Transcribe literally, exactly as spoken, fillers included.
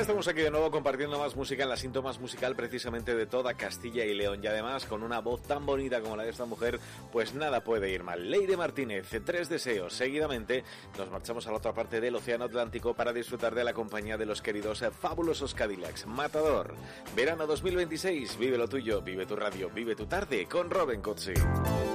estamos aquí de nuevo compartiendo más música en la Síntomas Musical precisamente de toda Castilla y León, y además con una voz tan bonita como la de esta mujer, pues nada puede ir mal. Leire Martínez, Tres Deseos. Seguidamente nos marchamos a la otra parte del Océano Atlántico para disfrutar de la compañía de los queridos fabulosos Cadillacs. Matador, verano dos mil veintiséis, vive lo tuyo, vive tu radio, vive tu tarde con Robin Cozzi.